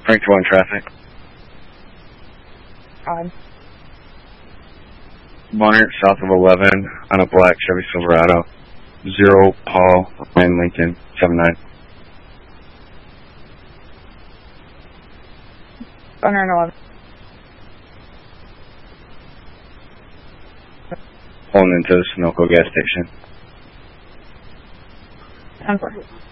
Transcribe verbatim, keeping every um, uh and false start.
Frank to one traffic. On. one hundred south of eleven on a black Chevy Silverado. Zero Paul and Lincoln seven nine. one hundred eleven. Pulling into the Sunoco gas station. ten four.